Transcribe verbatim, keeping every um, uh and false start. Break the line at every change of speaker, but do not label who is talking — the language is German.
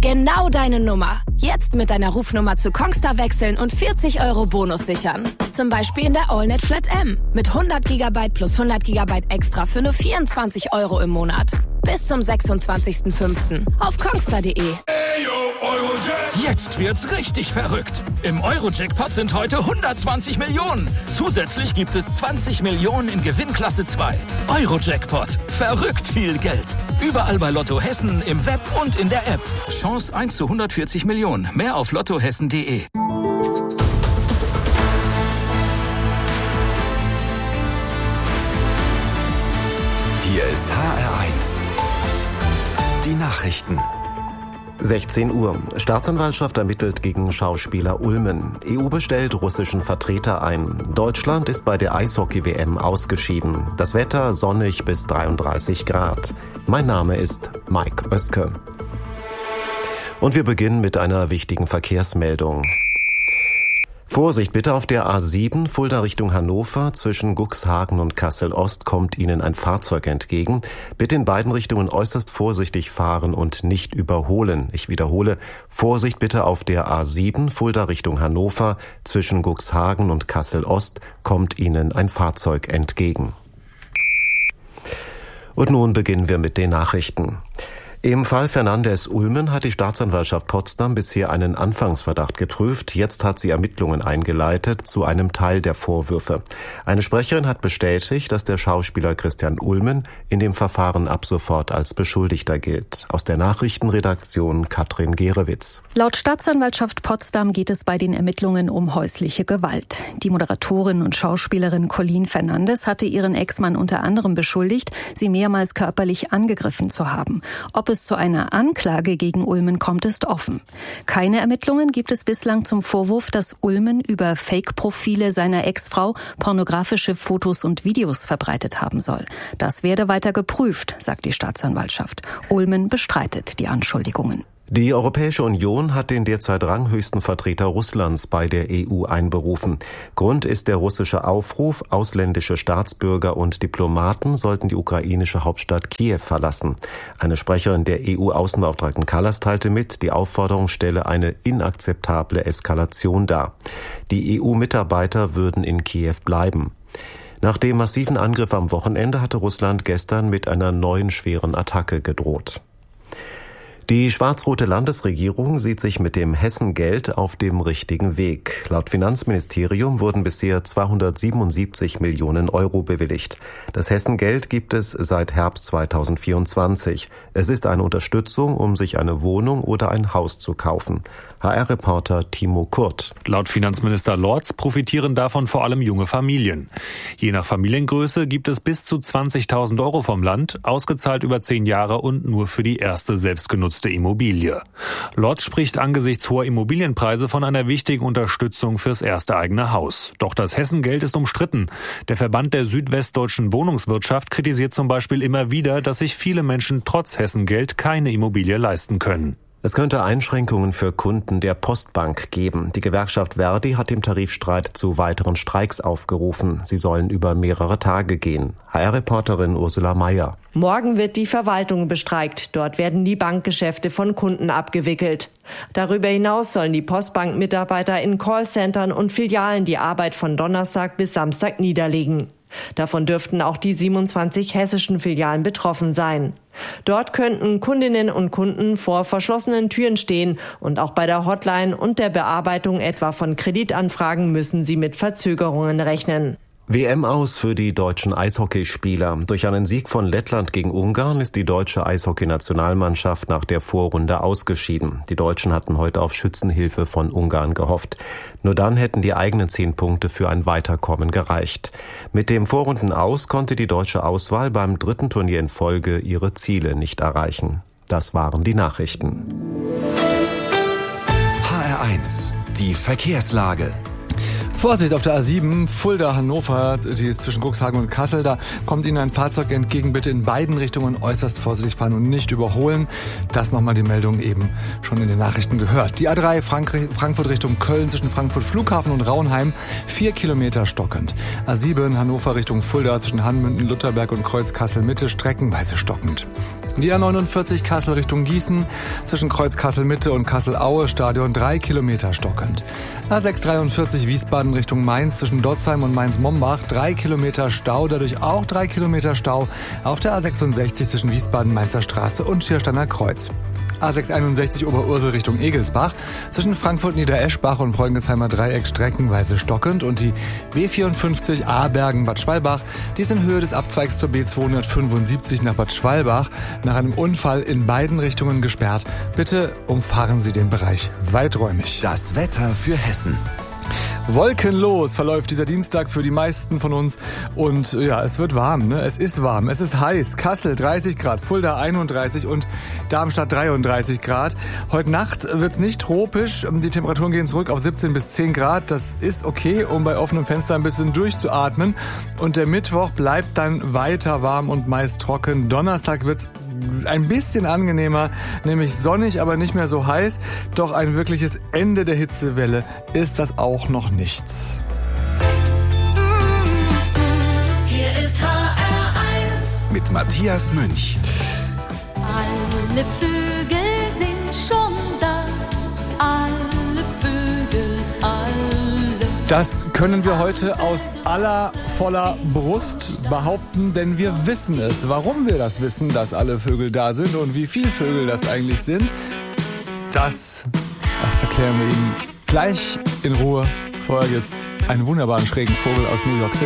Genau deine Nummer. Jetzt mit deiner Rufnummer zu Kongstar wechseln und vierzig Euro Bonus sichern. Zum Beispiel in der AllNet Flat M. Mit hundert Gigabyte plus hundert Gigabyte extra für nur vierundzwanzig Euro im Monat. Bis zum sechsundzwanzigsten fünften auf kongstar punkt de.
Jetzt wird's richtig verrückt. Im Euro-Jackpot sind heute hundertzwanzig Millionen. Zusätzlich gibt es zwanzig Millionen in Gewinnklasse zwei. Euro-Jackpot. Verrückt viel Geld. Überall bei Lotto Hessen, im Web und in der App. Chance eins zu hundertvierzig Millionen. Mehr auf lottohessen punkt de.
Hier ist H R eins. Die Nachrichten.
sechzehn Uhr. Staatsanwaltschaft ermittelt gegen Schauspieler Ulmen. E U bestellt russischen Vertreter ein. Deutschland ist bei der Eishockey-W M ausgeschieden. Das Wetter sonnig bis dreiunddreißig Grad. Mein Name ist Mike Oeske. Und wir beginnen mit einer wichtigen Verkehrsmeldung. Vorsicht bitte auf der A sieben, Fulda Richtung Hannover. Zwischen Cuxhagen und Kassel-Ost kommt Ihnen ein Fahrzeug entgegen. Bitte in beiden Richtungen äußerst vorsichtig fahren und nicht überholen. Ich wiederhole, Vorsicht bitte auf der A sieben, Fulda Richtung Hannover. Zwischen Cuxhagen und Kassel-Ost kommt Ihnen ein Fahrzeug entgegen. Und nun beginnen wir mit den Nachrichten. Im Fall Fernandes Ulmen hat die Staatsanwaltschaft Potsdam bisher einen Anfangsverdacht geprüft. Jetzt hat sie Ermittlungen eingeleitet zu einem Teil der Vorwürfe. Eine Sprecherin hat bestätigt, dass der Schauspieler Christian Ulmen in dem Verfahren ab sofort als Beschuldigter gilt. Aus der Nachrichtenredaktion Katrin Gerewitz.
Laut Staatsanwaltschaft Potsdam geht es bei den Ermittlungen um häusliche Gewalt. Die Moderatorin und Schauspielerin Colleen Fernandes hatte ihren Ex-Mann unter anderem beschuldigt, sie mehrmals körperlich angegriffen zu haben. Ob es zu einer Anklage gegen Ulmen kommt, ist offen. Keine Ermittlungen gibt es bislang zum Vorwurf, dass Ulmen über Fake-Profile seiner Ex-Frau pornografische Fotos und Videos verbreitet haben soll. Das werde weiter geprüft, sagt die Staatsanwaltschaft. Ulmen bestreitet die Anschuldigungen.
Die Europäische Union hat den derzeit ranghöchsten Vertreter Russlands bei der E U einberufen. Grund ist der russische Aufruf, ausländische Staatsbürger und Diplomaten sollten die ukrainische Hauptstadt Kiew verlassen. Eine Sprecherin der E U-Außenbeauftragten Kallas teilte mit, die Aufforderung stelle eine inakzeptable Eskalation dar. Die E U-Mitarbeiter würden in Kiew bleiben. Nach dem massiven Angriff am Wochenende hatte Russland gestern mit einer neuen schweren Attacke gedroht. Die schwarz-rote Landesregierung sieht sich mit dem Hessengeld auf dem richtigen Weg. Laut Finanzministerium wurden bisher zweihundertsiebenundsiebzig Millionen Euro bewilligt. Das Hessengeld gibt es seit Herbst zweitausendvierundzwanzig. Es ist eine Unterstützung, um sich eine Wohnung oder ein Haus zu kaufen. H R-Reporter Timo Kurt.
Laut Finanzminister Lorz profitieren davon vor allem junge Familien. Je nach Familiengröße gibt es bis zu zwanzigtausend Euro vom Land, ausgezahlt über zehn Jahre und nur für die erste selbstgenutzte Immobilie. Lorz spricht angesichts hoher Immobilienpreise von einer wichtigen Unterstützung fürs erste eigene Haus. Doch das Hessengeld ist umstritten. Der Verband der südwestdeutschen Wohnungswirtschaft kritisiert zum Beispiel immer wieder, dass sich viele Menschen trotz Hessengeld keine Immobilie leisten können.
Es könnte Einschränkungen für Kunden der Postbank geben. Die Gewerkschaft Verdi hat im Tarifstreit zu weiteren Streiks aufgerufen. Sie sollen über mehrere Tage gehen. H R-Reporterin Ursula Mayer.
Morgen wird die Verwaltung bestreikt. Dort werden die Bankgeschäfte von Kunden abgewickelt. Darüber hinaus sollen die Postbank-Mitarbeiter in Callcentern und Filialen die Arbeit von Donnerstag bis Samstag niederlegen. Davon dürften auch die siebenundzwanzig hessischen Filialen betroffen sein. Dort könnten Kundinnen und Kunden vor verschlossenen Türen stehen und auch bei der Hotline und der Bearbeitung etwa von Kreditanfragen müssen sie mit Verzögerungen rechnen.
W M aus für die deutschen Eishockeyspieler. Durch einen Sieg von Lettland gegen Ungarn ist die deutsche Eishockeynationalmannschaft nach der Vorrunde ausgeschieden. Die Deutschen hatten heute auf Schützenhilfe von Ungarn gehofft. Nur dann hätten die eigenen zehn Punkte für ein Weiterkommen gereicht. Mit dem Vorrundenaus konnte die deutsche Auswahl beim dritten Turnier in Folge ihre Ziele nicht erreichen. Das waren die Nachrichten.
H R eins, die Verkehrslage.
Vorsicht auf der A sieben, Fulda, Hannover, die ist zwischen Cuxhagen und Kassel. Da kommt Ihnen ein Fahrzeug entgegen. Bitte in beiden Richtungen äußerst vorsichtig fahren und nicht überholen. Das nochmal die Meldung eben schon in den Nachrichten gehört. Die A drei Frank- Frankfurt Richtung Köln zwischen Frankfurt Flughafen und Raunheim, vier Kilometer stockend. A sieben Hannover Richtung Fulda zwischen Hanmünden, Lutherberg und Kreuz Kassel Mitte streckenweise stockend. Die A neunundvierzig Kassel Richtung Gießen, zwischen Kreuz Kassel-Mitte und Kassel-Aue, Stadion drei Kilometer stockend. A sechshundertdreiundvierzig Wiesbaden Richtung Mainz, zwischen Dotzheim und Mainz-Mombach, drei Kilometer Stau, dadurch auch drei Kilometer Stau auf der A sechsundsechzig zwischen Wiesbaden-Mainzer Straße und Schiersteiner Kreuz. A sechshunderteinundsechzig Oberursel Richtung Egelsbach, zwischen Frankfurt-Niedereschbach und Freungesheimer Dreieck streckenweise stockend und die B vierundfünfzig Abergen-Bad Schwalbach, die ist in Höhe des Abzweigs zur B zweihundertfünfundsiebzig nach Bad Schwalbach nach einem Unfall in beiden Richtungen gesperrt. Bitte umfahren Sie den Bereich weiträumig.
Das Wetter für Hessen.
Wolkenlos verläuft dieser Dienstag für die meisten von uns und ja, es wird warm, ne? Es ist warm, es ist heiß. Kassel dreißig Grad, Fulda einunddreißig und Darmstadt dreiunddreißig Grad. Heute Nacht wird's nicht tropisch, die Temperaturen gehen zurück auf siebzehn bis zehn Grad. Das ist okay, um bei offenem Fenster ein bisschen durchzuatmen. Und der Mittwoch bleibt dann weiter warm und meist trocken. Donnerstag wird's ein bisschen angenehmer, nämlich sonnig, aber nicht mehr so heiß. Doch ein wirkliches Ende der Hitzewelle ist das auch noch nichts.
Hier ist H R eins
mit Matthias Münch.
Alle Vögel sind schon da, alle Vögel, alle.
Das können wir heute aus aller voller Brust behaupten, denn wir wissen es. Warum wir das wissen, dass alle Vögel da sind und wie viele Vögel das eigentlich sind, das verklären wir Ihnen gleich in Ruhe. Vorher jetzt einen wunderbaren schrägen Vogel aus New York City.